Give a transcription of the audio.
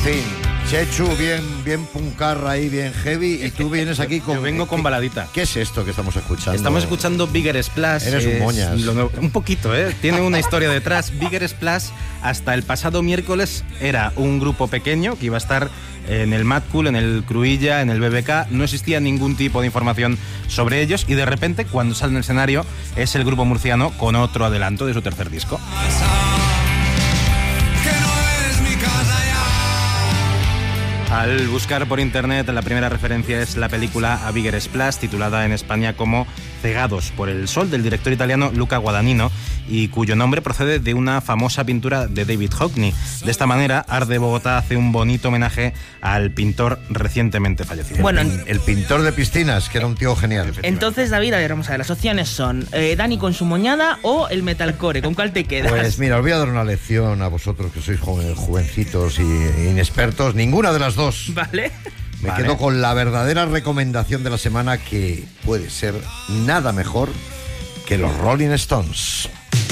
fin, Chechu, bien puncarra ahí, bien heavy, y tú vienes aquí con... Yo vengo con baladita. ¿Qué es esto que estamos escuchando? Estamos escuchando Bigger Splash. Eres un moñas. Un poquito, ¿eh? Tiene una historia detrás. Bigger Splash, hasta el pasado miércoles, era un grupo pequeño que iba a estar en el Mad Cool, en el Cruïlla, en el BBK. No existía ningún tipo de información sobre ellos y de repente, cuando sale en el escenario, es el grupo murciano con otro adelanto de su tercer disco. Al buscar por internet, la primera referencia es la película A Bigger Splash, titulada en España como Cegados por el Sol, del director italiano Luca Guadagnino, y cuyo nombre procede de una famosa pintura de David Hockney. De esta manera, Art de Bogotá hace un bonito homenaje al pintor recientemente fallecido. Bueno, el pintor de piscinas, que era un tío genial. Entonces, David, a ver, vamos a ver, las opciones son Dani con su moñada o el metalcore. ¿Con cuál te quedas? Pues mira, os voy a dar una lección a vosotros que sois jovencitos y inexpertos. Ninguna de las dos. Vale. Me quedo con la verdadera recomendación de la semana, que puede ser nada mejor que los Rolling Stones.